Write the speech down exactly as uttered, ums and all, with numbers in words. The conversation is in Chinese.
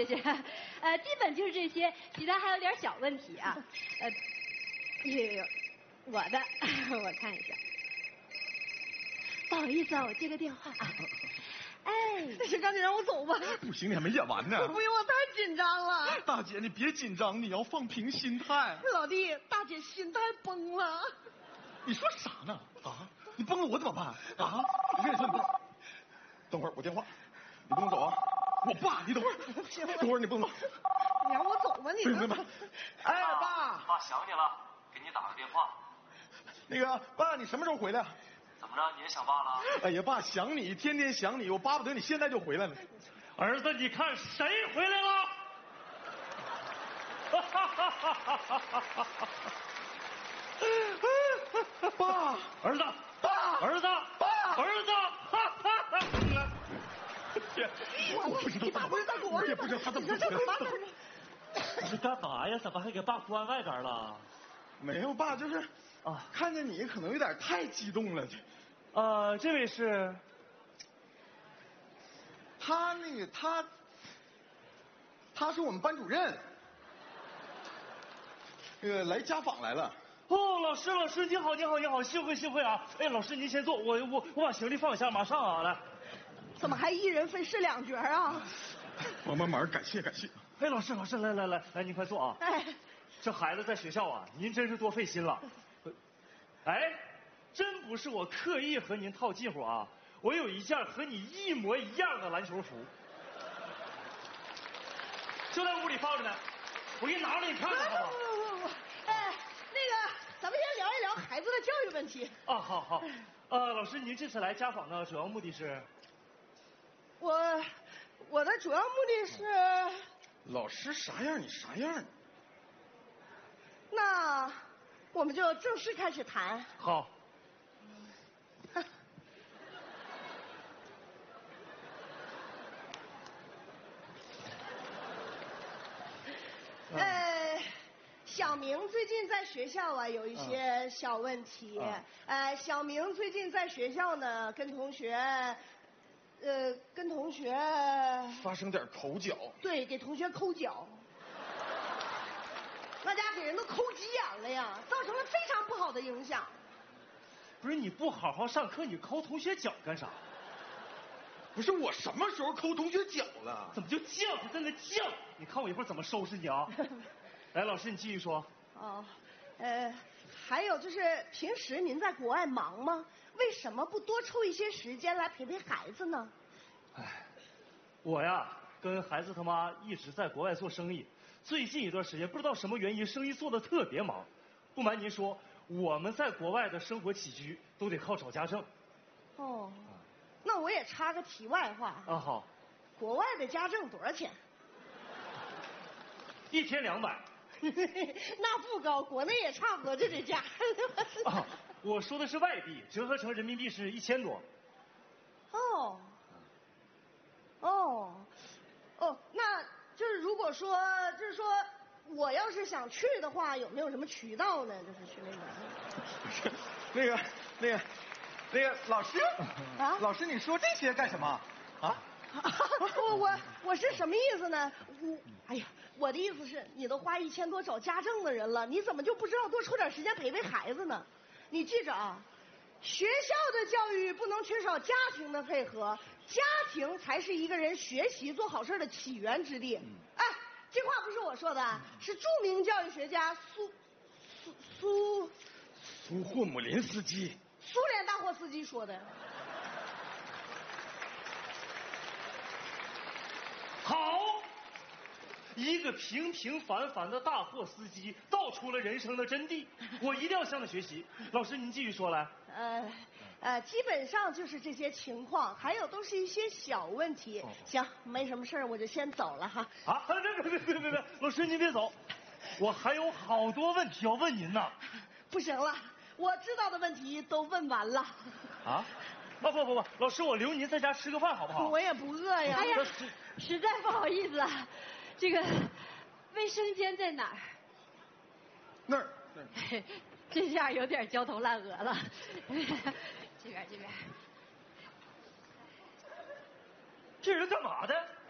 谢谢。呃，基本就是这些，其他还有点小问题啊。呃，有有有，我的，我看一下。不好意思啊，我接个电话啊。哎， 那行，赶紧让我走吧。 不行，你还没演完呢。 不行，我太紧张了。 大姐，你别紧张，你要放平心态。 老弟，大姐心态崩了。 你说啥呢？啊，你崩了我怎么办？啊，我跟你说，你等会儿我电话，你不能走啊。我爸，你等会儿，等会儿你不能走。 你让我走吧，你。 别别别！哎，爸， 爸想你了，给你打个电话。 那个爸，你什么时候回来？ 怎么着，你也想爸了？ 哎呀，爸，想你，天天想你，我巴不得你现在就回来了。 儿子，你看谁回来了？ 爸， 儿子， 爸， 儿子， 爸， 儿子！ 天，我不知道， 你爸不是在国外， 我也不知道他怎么回来的。 你干嘛呀？怎么还给爸关外边了？ 没有，爸，就是啊， 看见你可能有点太激动了。 呃，这位是， 他那个他，他是我们班主任，那个来家访来了。 哦，老师，老师，你好，你好，你好，幸会，幸会啊！哎，老师您先坐，我我我把行李放下，马上啊，来。 怎么还一人分饰两角啊？ 帮帮忙，感谢感谢。 哎，老师，老师，来来来，来您快坐啊！ 哎， 这孩子在学校啊，您真是多费心了。哎，真不是我刻意和您套近乎啊，我有一件和你一模一样的篮球服，就在屋里放着呢，我给你拿着你看看好不好？ 不不不不，哎，那个，咱们先聊一聊孩子的教育问题。 啊，好好。呃，老师，您这次来家访呢，主要目的是？ 我我的主要目的是。 老师啥样你啥样。 那我们就正式开始谈。 好。 呃，小明最近在学校啊有一些小问题。 嗯、 呃，小明最近在学校呢跟同学。呃，跟同学发生点口角， 对，给同学抠脚，那家给人都抠急眼了呀，造成了非常不好的影响。 不是你不好好上课，你抠同学脚干啥？ 不是我什么时候抠同学脚了？ 怎么就犟，还在那犟？你看我一会儿怎么收拾你啊！来，老师你继续说。 哦，呃，还有就是平时您在国外忙吗？为什么不多抽一些时间来陪陪孩子呢？ 哎，我呀跟孩子他妈一直在国外做生意，最近一段时间不知道什么原因，生意做得特别忙。不瞒您说，我们在国外的生活起居都得靠找家政。 哦，那我也插个题外话。 啊好。 国外的家政多少钱？ 一天两百。 那不高，国内也差不多就这价。 啊，我说的是外币，折合成人民币是一千多。 哦，哦，哦，那就是如果说，就是说我要是想去的话，有没有什么渠道呢？就是去那个。 那个，那个，那个老师啊， 老师，你说这些干什么啊？ 我我我是什么意思呢？我哎呀，我的意思是，你都花一千多找家政的人了，你怎么就不知道多抽点时间陪陪孩子呢？你记着啊，学校的教育不能缺少家庭的配合，家庭才是一个人学习做好事的起源之地。哎，这话不是我说的，是著名教育学家苏苏苏苏霍姆林斯基， 苏联大货司机说的。 好，一个平平凡凡的大货司机道出了人生的真谛，我一定要向他学习。老师您继续说来。 呃呃，基本上就是这些情况，还有都是一些小问题。哦、行，没什么事儿，我就先走了哈。 啊，别别别别别别，老师您别走，我还有好多问题要问您呢。 不行了，我知道的问题都问完了。 啊？啊不不不，老师我留您在家吃个饭好不好？ 我也不饿呀。 哎呀，实在不好意思啊，这个卫生间在哪儿？ 那儿。那儿这下有点焦头烂额了。这边这边。 这人干嘛的？